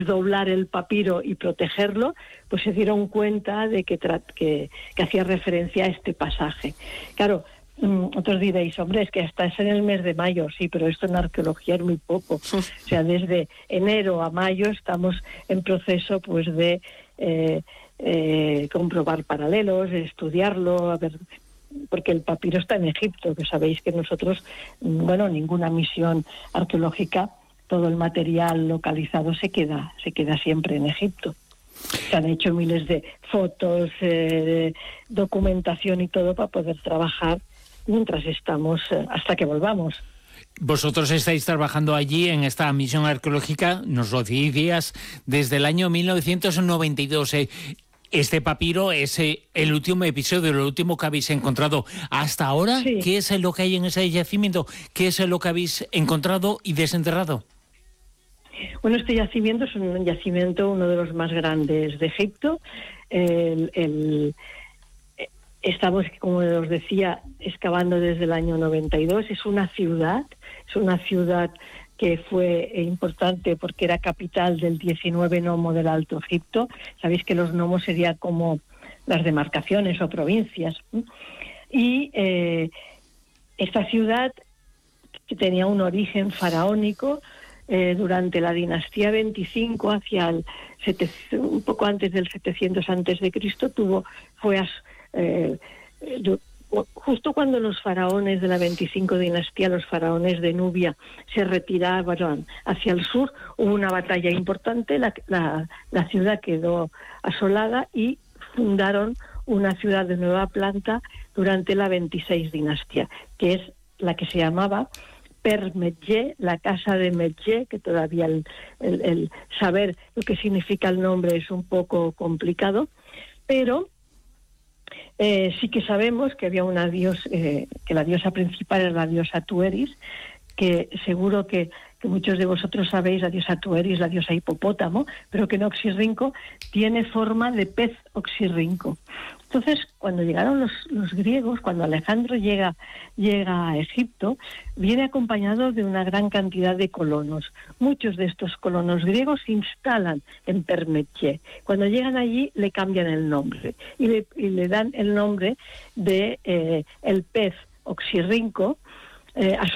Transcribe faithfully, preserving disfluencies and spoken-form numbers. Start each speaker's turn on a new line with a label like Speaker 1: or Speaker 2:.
Speaker 1: doblar el papiro y protegerlo, pues se dieron cuenta de que, que, que hacía referencia a este pasaje. Claro, otros diréis, hombre, es que hasta es en el mes de mayo, sí, pero esto en arqueología es muy poco. O sea, desde enero a mayo estamos en proceso pues de eh, eh, comprobar paralelos, de estudiarlo, a ver, porque el papiro está en Egipto, que sabéis que nosotros, bueno, ninguna misión arqueológica, todo el material localizado se queda, se queda siempre en Egipto. Se han hecho miles de fotos, eh, de documentación y todo para poder trabajar mientras estamos, eh, hasta que volvamos.
Speaker 2: Vosotros estáis trabajando allí en esta misión arqueológica, nos lo decías, desde el año mil novecientos noventa y dos. Eh. Este papiro es eh, el último episodio, el último que habéis encontrado. Hasta ahora, sí. ¿Qué es lo que hay en ese yacimiento? ¿Qué es lo que habéis encontrado y desenterrado?
Speaker 1: Bueno, este yacimiento es un yacimiento, uno de los más grandes de Egipto. El, el, estamos, como os decía, excavando desde el año noventa y dos. Es una ciudad, es una ciudad que fue importante porque era capital del diecinueve nomo del Alto Egipto. Sabéis que los nomos serían como las demarcaciones o provincias. Y eh, esta ciudad, que tenía un origen faraónico, eh, durante la dinastía veinticinco, hacia el setecientos, un poco antes del setecientos antes de Cristo, tuvo, fue a, eh, justo cuando los faraones de la veinticinco dinastía, los faraones de Nubia, se retiraban hacia el sur, hubo una batalla importante, la, la, la ciudad quedó asolada y fundaron una ciudad de nueva planta durante la veintiséis dinastía, que es la que se llamaba Per Medjé, la casa de Medjé, que todavía el, el, el saber lo que significa el nombre es un poco complicado, pero Eh, sí que sabemos que había una diosa, eh, que la diosa principal era la diosa Tueris, que seguro que, que muchos de vosotros sabéis, la diosa Tueris, la diosa hipopótamo, pero que en Oxirrinco tiene forma de pez oxirrinco. Entonces, cuando llegaron los, los griegos, cuando Alejandro llega, llega a Egipto, viene acompañado de una gran cantidad de colonos. Muchos de estos colonos griegos se instalan en Per Medjé. Cuando llegan allí, le cambian el nombre y le, y le dan el nombre de eh, el pez oxirrinco, eh,